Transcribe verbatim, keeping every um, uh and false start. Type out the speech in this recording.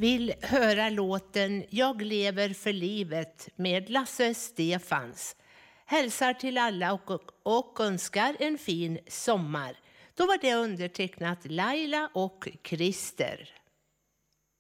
vill höra låten Jag lever för livet med Lasse Stefans. Hälsar till alla och, och, och önskar en fin sommar. Då var det undertecknat Laila och Christer.